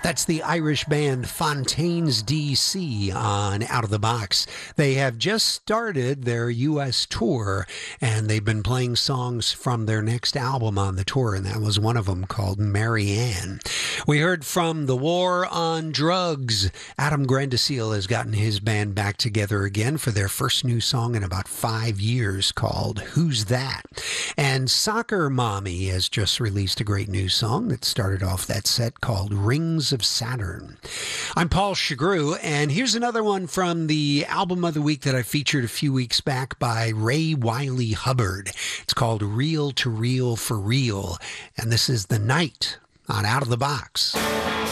That's the Irish band Fontaines DC on Out of the Box. They have just started their U.S. tour, and they've been playing songs from their next album on the tour, and that was one of them called Marianne. We heard from The War on Drugs. Adam Grandiseel has gotten his band back together again for their first new song in about 5 years called Who's That? And Soccer Mommy has just released a great new song that started off that set called Rings of Saturn. I'm Paul Chagru, and here's another one from the album of the week that I featured a few weeks back by Ray Wiley Hubbard. It's called Reel to Reel for Real, and this is The Night on Out of the Box.